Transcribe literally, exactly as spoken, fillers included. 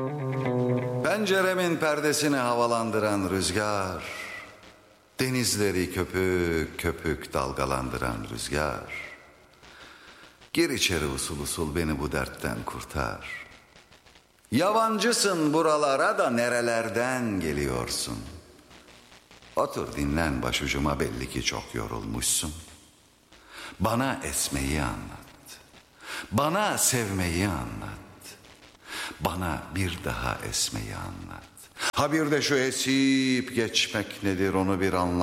Penceremin perdesini havalandıran rüzgar, denizleri köpük köpük dalgalandıran rüzgar. Gir içeri usul usul beni bu dertten kurtar. Yabancısın buralara da nerelerden geliyorsun? Otur dinlen başucuma, belli ki çok yorulmuşsun. Bana esmeyi anlat. Bana sevmeyi anlat. Bana bir daha esmeyi anlat. Ha bir de şu esip geçmek nedir onu bir anlat.